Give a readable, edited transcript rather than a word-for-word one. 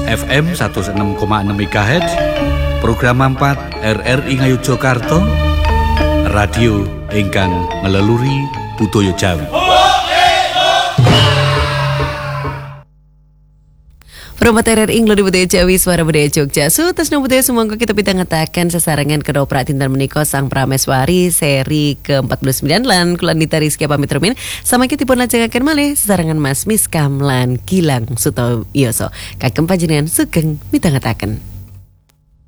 FM 106,6 MHz, program 4 RRI Ngayogyakarta, radio ingkang ngeleluri budaya Jawi. Promat RRI Ngeluri Budaya Jawi, Suara Budaya Jogja. Sutasna budaya sumangga kita ngetaken sesarengan kedoprak dinten menika Sang Prameswari seri ke-49 lan kula Nita Rizky pamit rumin. Samangkipun lajengaken malih sesarengan Mas Miskam lan Gilang Sutoyoso. Kagem panjenengan sugeng mitangetaken.